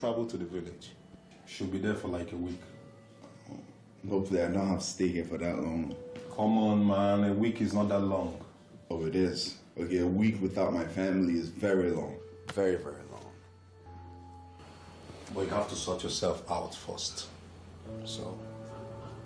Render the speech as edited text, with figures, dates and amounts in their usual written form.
Travel to the village. She'll be there for like a week. Hopefully I don't have to stay here for that long. Come on, man. A week is not that long. Oh, it is. Okay, a week without my family is very long. Very, very long. But you have to sort yourself out first. So,